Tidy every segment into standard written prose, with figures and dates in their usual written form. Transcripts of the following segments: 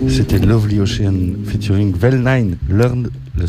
C'était Lovely Ocean featuring Vel9, Learn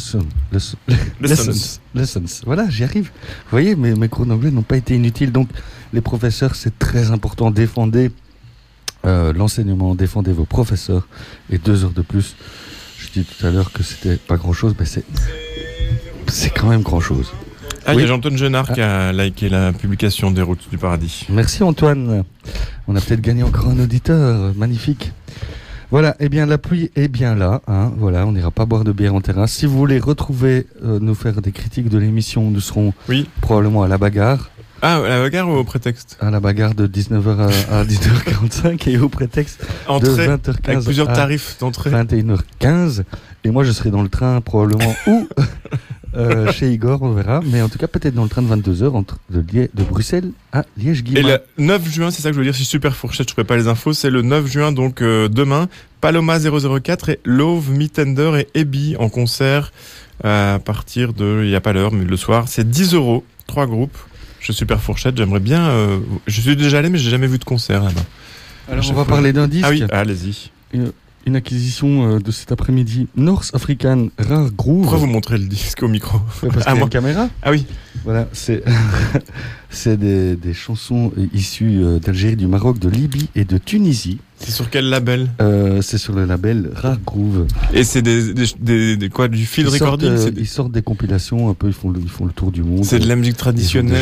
Lessons. Voilà, j'y arrive. Vous voyez, mes cours d'anglais n'ont pas été inutiles. Donc, les professeurs, c'est très important. Défendez l'enseignement, défendez vos professeurs. Et 2 heures de plus, je dis tout à l'heure que c'était pas grand-chose, mais c'est quand même grand-chose. Ah, oui. Il y a Jean-Antoine Genard qui a liké la publication des Routes du Paradis. Merci Antoine. On a peut-être gagné encore un auditeur. Magnifique. Voilà, eh bien la pluie est bien là. Hein, voilà, on n'ira pas boire de bière en terrasse. Si vous voulez retrouver, nous faire des critiques de l'émission, nous serons probablement à la bagarre. Ah, à la bagarre ou au prétexte ? À la bagarre de 19h à 19h45 et au prétexte de 20h15 avec plusieurs tarifs d'entrée. 21h15. Et moi, je serai dans le train probablement ou chez Igor, on verra. Mais en tout cas, peut-être dans le train de 22h de Bruxelles à Liège-Guillemot. Et le 9 juin, c'est ça que je veux dire, si Super Fourchette, je ne pas les infos, c'est le 9 juin, donc demain, Paloma 004 et Love, Meatender et Ebi en concert à partir de, il n'y a pas l'heure, mais le soir, c'est 10 €, 3 groupes. Chez Super Fourchette, j'aimerais bien. Je suis déjà allé, mais j'ai jamais vu de concert là-bas. Alors, on va parler d'un disque. Ah oui, allez-y. Une acquisition de cet après-midi, North African Rare Groove. Pourquoi vous montrez le disque au micro ? Parce qu'il y a une caméra. Ah oui. Voilà, c'est des chansons issues d'Algérie, du Maroc, de Libye et de Tunisie. C'est sur quel label ? C'est sur le label Rare Groove. Et c'est des quoi, du field recording ? Ils sortent des compilations un peu, ils font le tour du monde. C'est de la musique traditionnelle.